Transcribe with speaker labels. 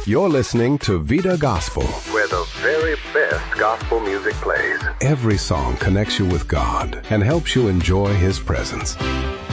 Speaker 1: You're listening to Vida Gospel,
Speaker 2: where the very best gospel music plays.
Speaker 1: Every song connects you with God and helps you enjoy His presence.